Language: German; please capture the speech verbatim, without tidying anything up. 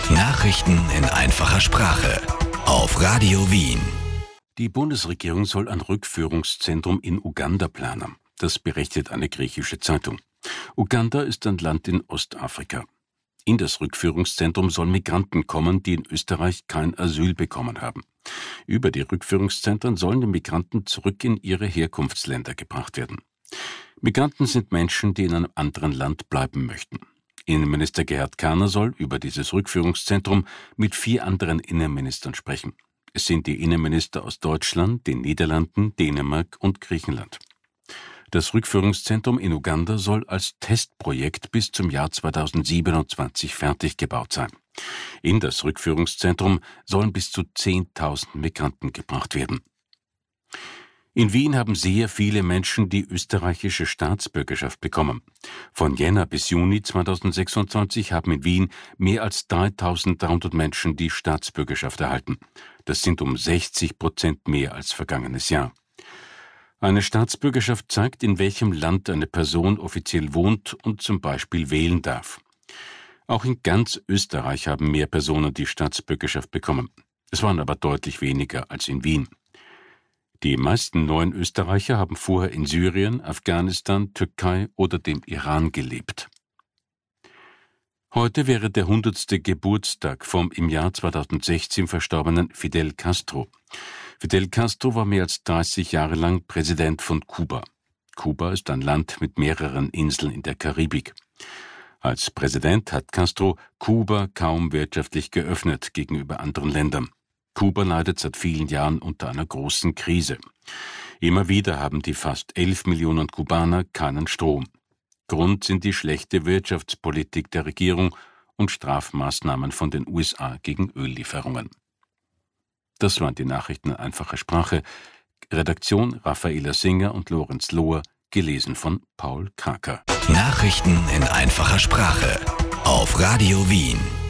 Nachrichten in einfacher Sprache auf Radio Wien. Die Bundesregierung soll ein Rückführungszentrum in Uganda planen. Das berichtet eine griechische Zeitung. Uganda ist ein Land in Ostafrika. In das Rückführungszentrum sollen Migranten kommen, die in Österreich kein Asyl bekommen haben. Über die Rückführungszentren sollen die Migranten zurück in ihre Herkunftsländer gebracht werden. Migranten sind Menschen, die in einem anderen Land bleiben möchten. Innenminister Gerhard Karner soll über dieses Rückführungszentrum mit vier anderen Innenministern sprechen. Es sind die Innenminister aus Deutschland, den Niederlanden, Dänemark und Griechenland. Das Rückführungszentrum in Uganda soll als Testprojekt bis zum Jahr zweitausendsiebenundzwanzig fertig gebaut sein. In das Rückführungszentrum sollen bis zu zehntausend Migranten gebracht werden. In Wien haben sehr viele Menschen die österreichische Staatsbürgerschaft bekommen. Von Jänner bis Juni zweitausendsechsundzwanzig haben in Wien mehr als dreitausenddreihundert Menschen die Staatsbürgerschaft erhalten. Das sind um sechzig Prozent mehr als vergangenes Jahr. Eine Staatsbürgerschaft zeigt, in welchem Land eine Person offiziell wohnt und zum Beispiel wählen darf. Auch in ganz Österreich haben mehr Personen die Staatsbürgerschaft bekommen. Es waren aber deutlich weniger als in Wien. Die meisten neuen Österreicher haben vorher in Syrien, Afghanistan, Türkei oder dem Iran gelebt. Heute wäre der hundertste Geburtstag vom im Jahr zweitausendsechzehn verstorbenen Fidel Castro. Fidel Castro war mehr als dreißig Jahre lang Präsident von Kuba. Kuba ist ein Land mit mehreren Inseln in der Karibik. Als Präsident hat Castro Kuba kaum wirtschaftlich geöffnet gegenüber anderen Ländern. Kuba leidet seit vielen Jahren unter einer großen Krise. Immer wieder haben die fast elf Millionen Kubaner keinen Strom. Grund sind die schlechte Wirtschaftspolitik der Regierung und Strafmaßnahmen von den U S A gegen Öllieferungen. Das waren die Nachrichten in einfacher Sprache. Redaktion Raffaela Singer und Lorenz Lohr, gelesen von Paul Kraker. Nachrichten in einfacher Sprache auf Radio Wien.